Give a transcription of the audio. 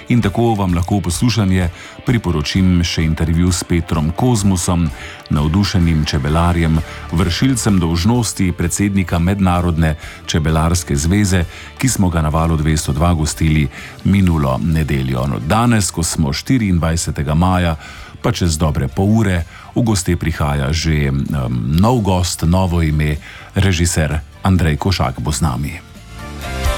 In tako vam lahko v poslušanje priporočim še intervju s Petrom Kozmusom, navdušenim čebelarjem, vršilcem dolžnosti predsednika Mednarodne čebelarske zveze, ki smo ga na Valu 202 gostili minulo nedeljo. No, danes, ko smo 24. maja, pa čez dobre pol ure, v goste prihaja že nov gost, novo ime, režiser Andrej Košak bo z nami.